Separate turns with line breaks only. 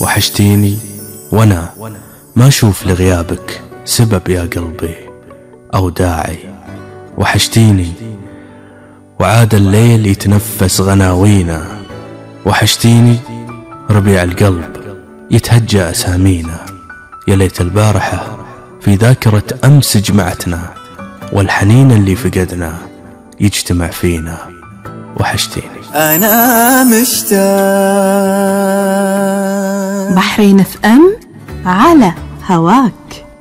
وحشتيني وانا ما اشوف لغيابك سبب يا قلبي او داعي. وحشتيني وعاد الليل يتنفس غناوينا. وحشتيني ربيع القلب يتهجى اسامينا. يا ليت البارحة في ذاكرة امس جمعتنا، والحنين اللي فقدنا يجتمع فينا. وحشتيني
أنا مشتاق.
بحرين FM على هواك.